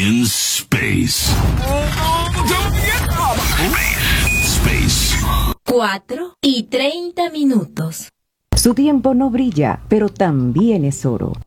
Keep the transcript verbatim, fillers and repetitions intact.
In space. Space. Cuatro y treinta minutos. Su tiempo no brilla, pero también es oro.